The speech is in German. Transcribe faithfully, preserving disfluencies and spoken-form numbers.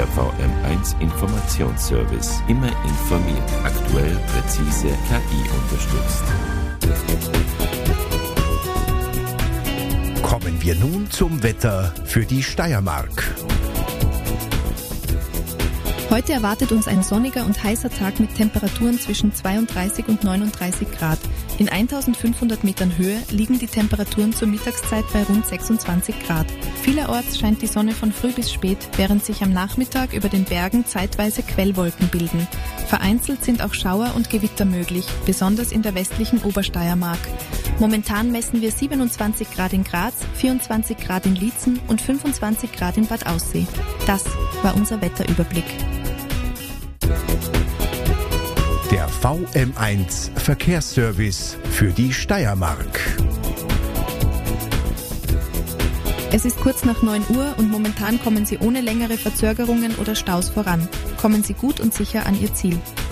Der V M eins Informationsservice. Immer informiert, aktuell, präzise, K I-unterstützt. Kommen wir nun zum Wetter für die Steiermark. Heute erwartet uns ein sonniger und heißer Tag mit Temperaturen zwischen zweiunddreißig und neununddreißig Grad. In eintausendfünfhundert Metern Höhe liegen die Temperaturen zur Mittagszeit bei rund sechsundzwanzig Grad. Vielerorts scheint die Sonne von früh bis spät, während sich am Nachmittag über den Bergen zeitweise Quellwolken bilden. Vereinzelt sind auch Schauer und Gewitter möglich, besonders in der westlichen Obersteiermark. Momentan messen wir siebenundzwanzig Grad in Graz, vierundzwanzig Grad in Liezen und fünfundzwanzig Grad in Bad Aussee. Das war unser Wetterüberblick. Der V M eins Verkehrsservice für die Steiermark. Es ist kurz nach neun Uhr und momentan kommen Sie ohne längere Verzögerungen oder Staus voran. Kommen Sie gut und sicher an Ihr Ziel.